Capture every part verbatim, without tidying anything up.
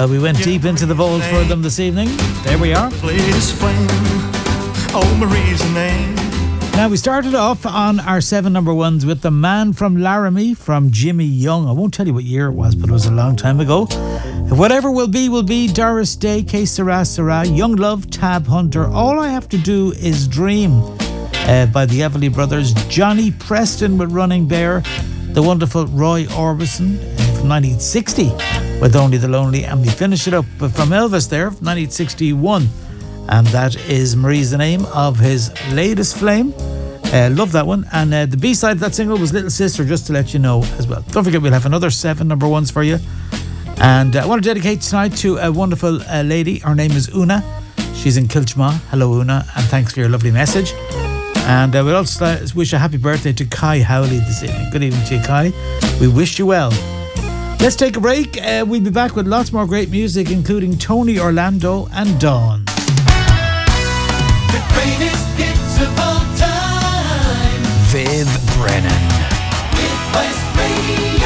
Well, we went deep into the vault for them this evening. There we are. Oh, Marie's name. Now, we started off on our seven number ones with The Man from Laramie from Jimmy Young. I won't tell you what year it was, but it was a long time ago. Whatever Will Be, Will Be, Doris Day, Que Sera, Sera, Young Love, Tab Hunter, All I Have to Do Is Dream uh, by the Everly Brothers, Johnny Preston with Running Bear, the wonderful Roy Orbison uh, from nineteen sixty with Only the Lonely, and we finish it up from Elvis there, nineteen sixty-one. And that is Marie's the name of his latest flame. Uh, love that one. And uh, the B-side of that single was Little Sister, just to let you know as well. Don't forget, we'll have another seven number ones for you. And uh, I want to dedicate tonight to a wonderful uh, lady. Her name is Una. She's in Kilchma. Hello, Una, and thanks for your lovely message. And uh, we'll also uh, wish a happy birthday to Kai Howley this evening. Good evening to you, Kai. We wish you well. Let's take a break. Uh, we'll be back with lots more great music, including Tony Orlando and Dawn. The greatest hits of all time. Viv Brennan. Midwest Radio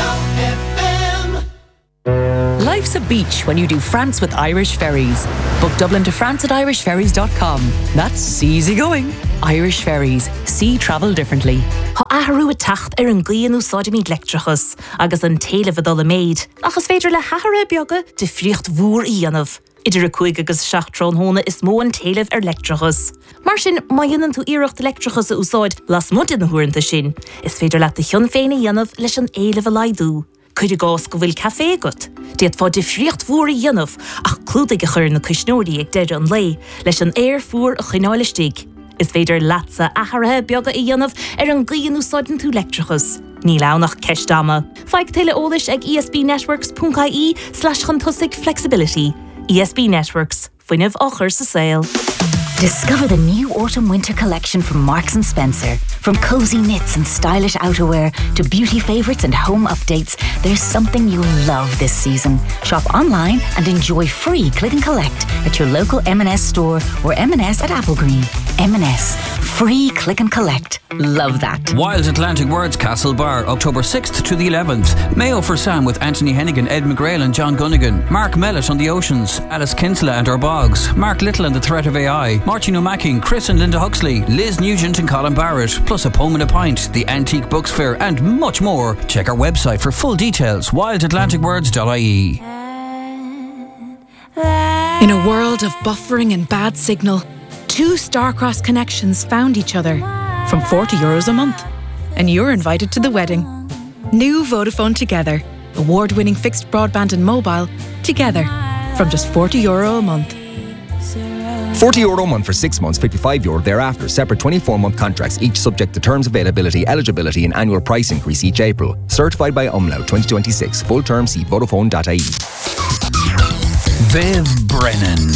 F M. Life's a beach when you do France with Irish Ferries. Book Dublin to France at irish ferries dot com. That's easy going. Irish Ferries. See travel differently. Tá ahrú a tacht ar an gcíanú sóidimí electrachus agus an téile fadal a méid. Achas féidir le hathara beaga de friocht mhór í dhéanamh. Idir a chuig agus seachtrón hóna is mó an téileh ar electrachus. Mar sin, má dhéanann tú iirecht electrachus a úsáid las mud in na huaireanta sin, is féidir leat a thion féin a dhéanamh leis an éileh a laidú. Cuid a gás go bhfuil café agat. Diad fá de friocht mhór í dhéanamh ach clúdaigh a chur na cúisneoirí ag deireadh an lé leis an air fuair a chuineáilistigh. Is féidir leatsa athrathe beaga i dhéanamh ar an gcíanú sóideann tú electrachus. Ní lánach ceistama. Feig tuile ólis ag esbnetworks.ie slash chantusig flexibility. E S B Networks, Fuinev Ochar sa sale. Discover the new autumn-winter collection from Marks and Spencer. From cozy knits and stylish outerwear to beauty favourites and home updates, there's something you'll love this season. Shop online and enjoy free click and collect at your local M and S store or M and S at Applegreen. M and S, free click and collect. Love that. Wild Atlantic Words Castle Bar, October sixth to the eleventh. Mayo for Sam with Anthony Hennigan, Ed McGrail and John Gunnigan. Mark Mellett on the Oceans. Alice Kinsella and Our Bogs. Mark Little and the Threat of A I. Martin O'Macking, Chris and Linda Huxley. Liz Nugent and Colin Barrett. Plus a poem and a pint. The Antique Books Fair and much more. Check our website for full details. wild atlantic words dot I E. In a world of buffering and bad signal, two Starcross connections found each other from forty euros a month. And you're invited to the wedding. New Vodafone Together. Award-winning fixed broadband and mobile together from just forty euro a month. forty euro a month for six months, fifty-five euro thereafter. Separate twenty-four month contracts, each subject to terms, availability, eligibility and annual price increase each April. Certified by Umlaut twenty twenty-six. Full term see Vodafone dot I E. Viv Brennan.